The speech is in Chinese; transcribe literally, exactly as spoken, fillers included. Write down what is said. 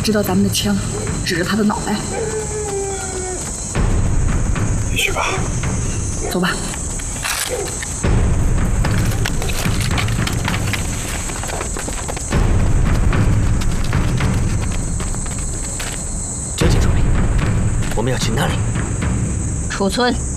知道咱们的枪指着他的脑袋。 你去吧。 走吧。 酒井助理，我们要去哪里？ 储村。